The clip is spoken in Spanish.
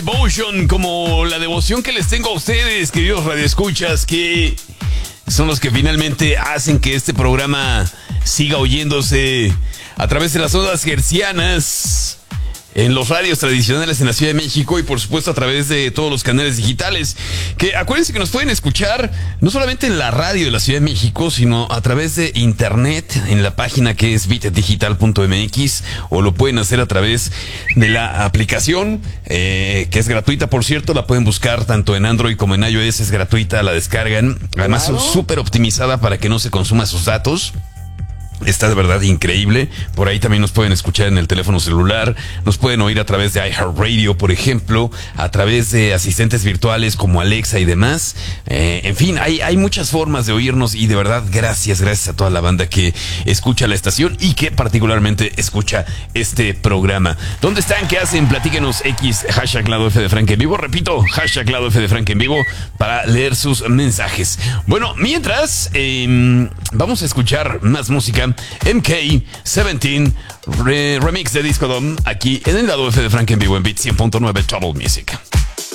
Devotion, como la devoción que les tengo a ustedes, queridos radioescuchas, que son los que finalmente hacen que este programa siga oyéndose a través de las ondas hercianas, en los radios tradicionales en la Ciudad de México y por supuesto a través de todos los canales digitales, que acuérdense que nos pueden escuchar no solamente en la radio de la Ciudad de México, sino a través de internet en la página que es bitdigital.mx, o lo pueden hacer a través de la aplicación que es gratuita, por cierto. La pueden buscar tanto en Android como en iOS, es gratuita, la descargan, además Claro. súper optimizada para que no se consuma sus datos. Está de verdad increíble. Por ahí también nos pueden escuchar en el teléfono celular. Nos pueden oír a través de iHeartRadio, por ejemplo, a través de asistentes virtuales como Alexa y demás. En fin, hay muchas formas de oírnos y de verdad gracias a toda la banda que escucha la estación y que particularmente escucha este programa. ¿Dónde están? ¿Qué hacen? Platíquenos. Hashtag Lado F de Frank en vivo. Repito, hashtag Lado F de Frank en vivo para leer sus mensajes. Bueno, mientras vamos a escuchar más música. MK17 remix de Disco Dome aquí en el Lado F de Frank en vivo en Beat 100.9 Total Music.